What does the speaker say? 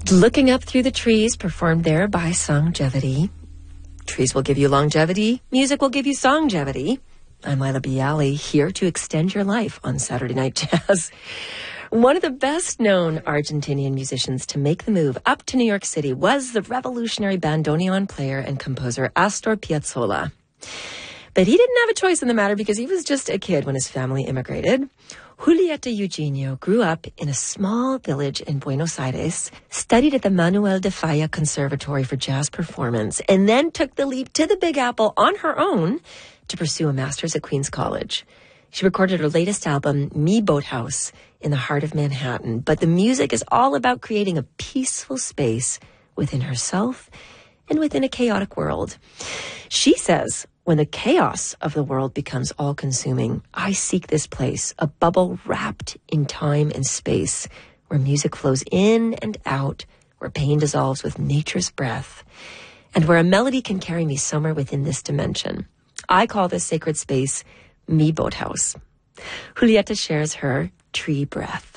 Looking Up Through the Trees, performed there by Songevity. Trees will give you longevity. Music will give you songevity. I'm Lila Bialy, here to extend your life on Saturday Night Jazz. One of the best-known Argentinian musicians to make the move up to New York City was the revolutionary bandoneon player and composer Astor Piazzolla. But he didn't have a choice in the matter because he was just a kid when his family immigrated. Julieta Eugenio grew up in a small village in Buenos Aires, studied at the Manuel de Falla Conservatory for Jazz Performance, and then took the leap to the Big Apple on her own to pursue a master's at Queens College. She recorded her latest album, Me Boathouse, in the heart of Manhattan. But the music is all about creating a peaceful space within herself and within a chaotic world. She says, when the chaos of the world becomes all-consuming, I seek this place, a bubble wrapped in time and space, where music flows in and out, where pain dissolves with nature's breath, and where a melody can carry me somewhere within this dimension. I call this sacred space Me Boathouse. Julieta shares her tree breath.